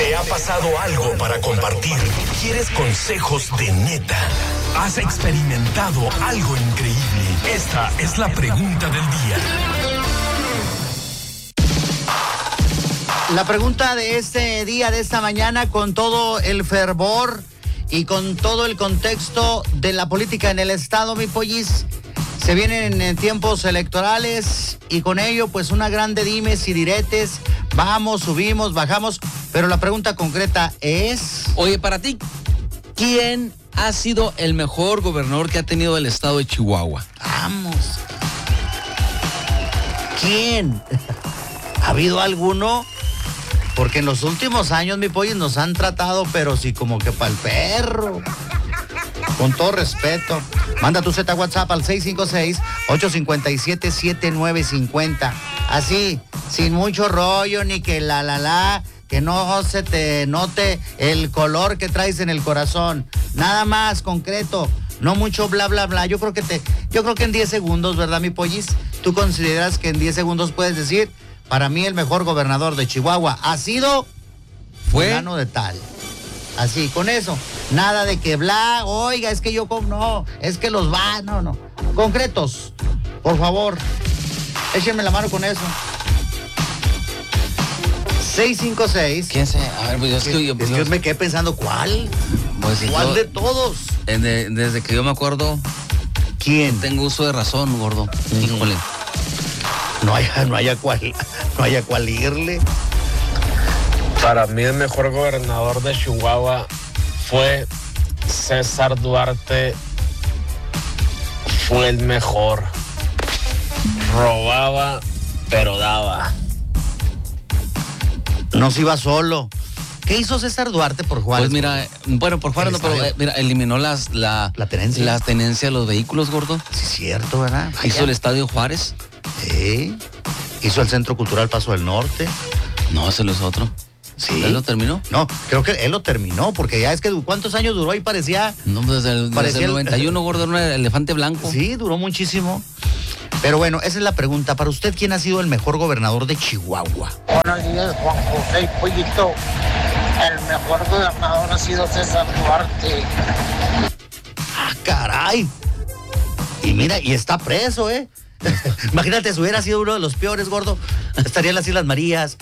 ¿Te ha pasado algo para compartir? ¿Quieres consejos de neta? ¿Has experimentado algo increíble? Esta es la pregunta del día. La pregunta de este día, de esta mañana, con todo el fervor y con todo el contexto de la política en el estado, mi pollis. Se vienen tiempos electorales y con ello pues una grande dimes y diretes. Vamos, subimos, bajamos, pero la pregunta concreta es... Oye, para ti, ¿quién ha sido el mejor gobernador que ha tenido el estado de Chihuahua? Vamos. ¿Quién? ¿Ha habido alguno? Porque en los últimos años, mi pollo, nos han tratado, pero sí como que pa'l perro. Con todo respeto. Manda tu Z WhatsApp al 656-857-7950. Así, sin mucho rollo, ni que que no se te note el color que traes en el corazón. Nada más concreto, no mucho bla, bla, bla. Yo creo que en 10 segundos, ¿verdad, mi pollis? ¿Tú consideras que en 10 segundos puedes decir, para mí el mejor gobernador de Chihuahua ha sido fulano de tal? Así, con eso. Nada de que bla, oiga, es que yo no, es que los va, no. Concretos, por favor. Échenme la mano con eso. 656. ¿Quién sé? A ver, pues yo me quedé pensando, ¿cuál? Pues, ¿Cuál de todos? Desde que yo me acuerdo. ¿Quién? Tengo uso de razón, gordo. Híjole. No haya cual irle. Para mí el mejor gobernador de Chihuahua fue César Duarte. Fue el mejor. Robaba, pero daba. No se iba solo. ¿Qué hizo César Duarte por Juárez? Pues mira, por Juárez no, pero mira, eliminó la tenencia. La tenencia de los vehículos, gordo. Sí, cierto, ¿verdad? Vaya. Hizo el Estadio Juárez. Sí. Hizo el Centro Cultural Paso del Norte. No, ese no es otro. Sí. ¿Él lo terminó? No, creo que él lo terminó, porque ya es que ¿cuántos años duró? Y parecía... No, desde el 91, gordo, era un elefante blanco. Sí, duró muchísimo. Pero bueno, esa es la pregunta. Para usted, ¿quién ha sido el mejor gobernador de Chihuahua? Buenos días, Juan José y Pollito. El mejor gobernador ha sido César Duarte. ¡Ah, caray! Y mira, y está preso, ¿eh? Imagínate, si hubiera sido uno de los peores, gordo, estaría en las Islas Marías.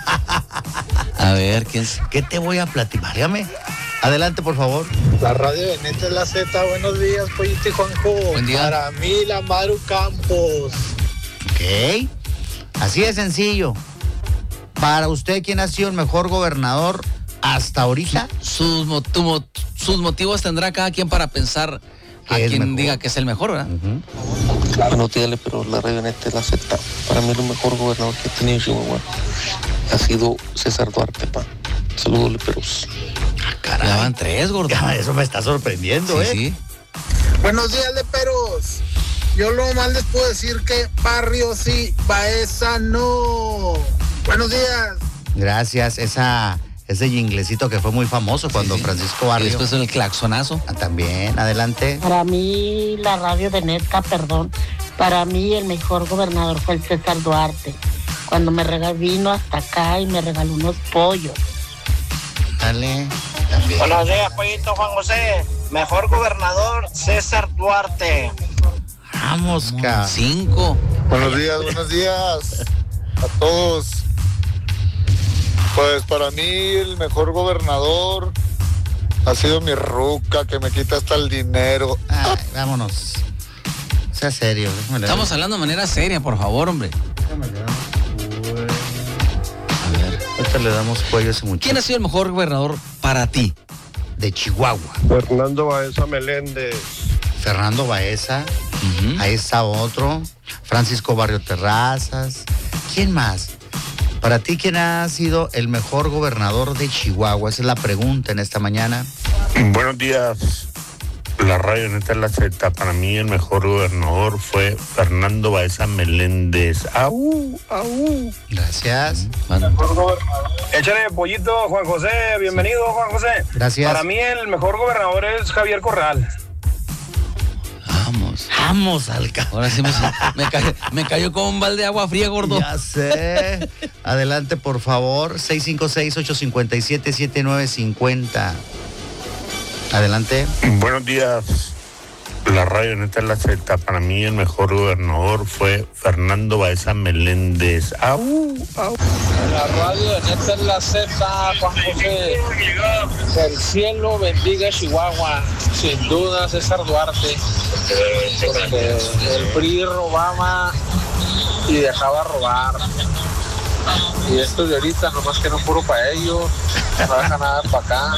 A ver, ¿quién es? ¿Qué te voy a platicar? Dígame. Adelante, por favor. La radio de Neta es la Z. Buenos días, Pollito y Juanjo. Buen día. Para mí, la Maru Campos. Ok. Así de sencillo. Para usted, ¿quién ha sido el mejor gobernador hasta ahorita? Sus motivos tendrá cada quien para pensar a quien diga que es el mejor, ¿verdad? Bueno, dígale, pero la radio Neta es la Z. Para mí, el mejor gobernador que ha tenido Chihuahua ha sido César Duarte, pa. Saludos, leperos. Caray. Ya van 3, gordo. Ya, eso me está sorprendiendo, sí, ¿eh? Sí. Buenos días, leperos. Yo lo más les puedo decir que Barrio sí, Baeza no. Buenos días. Gracias. Ese jinglecito que fue muy famoso cuando Francisco Barrio. Y después el claxonazo. También, adelante. Para mí, la radio de Neta, para mí el mejor gobernador fue el César Duarte. Cuando vino hasta acá y me regaló unos pollos. Dale, también. Buenos días, Pollito, Juan José. Mejor gobernador, César Duarte. Vamos, ca. 5. Buenos días a todos. Pues para mí el mejor gobernador ha sido mi ruca, que me quita hasta el dinero. Ay, vámonos. Sea serio. Estamos hablando de manera seria, por favor, hombre. A ver. Ahorita le damos cuello a ese muchacho. ¿Quién ha sido el mejor gobernador para ti? De Chihuahua. Fernando Baeza Meléndez. Fernando Baeza. Ahí está otro. Francisco Barrio Terrazas. ¿Quién más? Para ti, ¿quién ha sido el mejor gobernador de Chihuahua? Esa es la pregunta en esta mañana. Buenos días. La radio Neta es la Z. Para mí el mejor gobernador fue Fernando Baeza Meléndez. ¡Au! Gracias. Échale, Pollito, Juan José. Bienvenido, Juan José. Gracias. Para mí el mejor gobernador es Javier Corral. Vamos. Vámonos. Vamos al campo. Ahora sí me cayó como un balde de agua fría, gordo. Ya sé. Adelante, por favor. 656-857-7950. Adelante. Buenos días. La radio neta es la Z. Para mí el mejor gobernador fue Fernando Baeza Meléndez. ¡Au! La radio de neta es la Z, Juan José. Que el cielo bendiga Chihuahua. Sin duda, César Duarte. Porque el PRI robaba y dejaba robar. Y esto de ahorita, nomás que no puro para ellos. No deja nada para acá.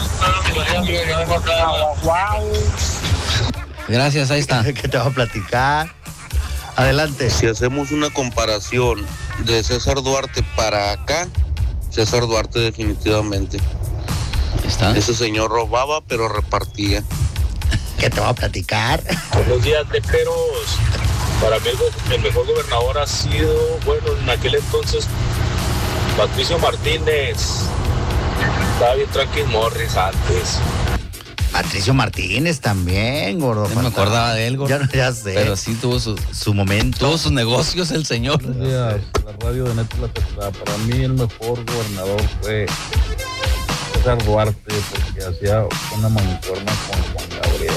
Gracias, ahí está. ¿Qué te va a platicar? Adelante. Si hacemos una comparación de César Duarte para acá, César Duarte definitivamente. ¿Está? Ese señor robaba, pero repartía. ¿Qué te va a platicar? Buenos días, leperos. Para mí el mejor gobernador ha sido, bueno, en aquel entonces, Patricio Martínez. Estaba bien tranquilo Morris antes. Patricio Martínez también, gordo. No me acordaba de él, gordo. Ya sé. Pero sí tuvo su momento. Tuvo sus negocios el señor. Buenos días, la radio de neta la Z. Para mí el mejor gobernador fue César Duarte, porque hacía una mancuerna con Juan Gabriel.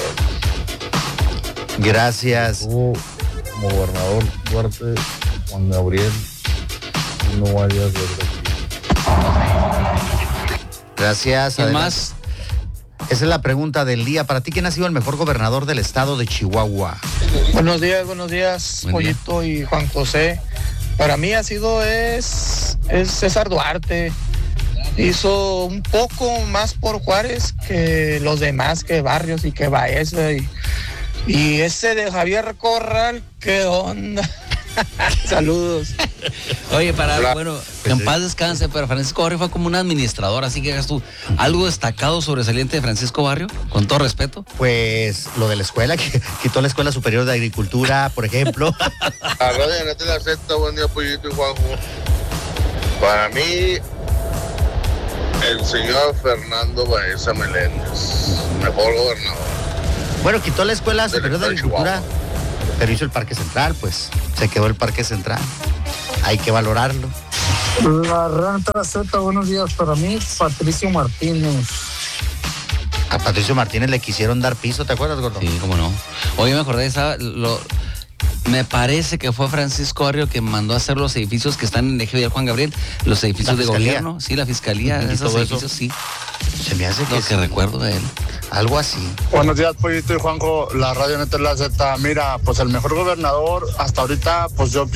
Gracias. Estuvo como gobernador Duarte, Juan Gabriel, y no vayas de Gracias. ¿Quién más? Esa es la pregunta del día. Para ti, ¿quién ha sido el mejor gobernador del estado de Chihuahua? Buenos días, Buen Pollito y Juan José. Para mí es César Duarte. Hizo un poco más por Juárez que los demás, que Barrios y que Baeza. Y ese de Javier Corral, ¿qué onda? Saludos. Oye, bueno, que en paz descanse, pero Francisco Barrio fue como un administrador, así que hagas tú algo destacado sobresaliente de Francisco Barrio, con todo respeto. Pues lo de la escuela, que quitó la Escuela Superior de Agricultura, por ejemplo. La radio de neta la Z, buen día, Pollito y Juanjo. Para mí, el señor Fernando Baeza Meléndez, mejor gobernador. Bueno, quitó la Escuela Superior de Agricultura, pero hizo el Parque Central, pues se quedó el Parque Central. Hay que valorarlo. La Ranta Z, buenos días. Para mí, Patricio Martínez. A Patricio Martínez le quisieron dar piso, ¿te acuerdas, gordo? Sí, cómo no. Oye, me acordé de me parece que fue Francisco Barrio que mandó a hacer los edificios que están en el eje de Juan Gabriel, los edificios de gobierno, sí, la fiscalía, esos edificios, sí. Se me hace que lo que recuerdo de él. Algo así. Buenos días, Pollito y Juanjo, la radio neta es la Z. Mira, pues el mejor gobernador hasta ahorita, pues yo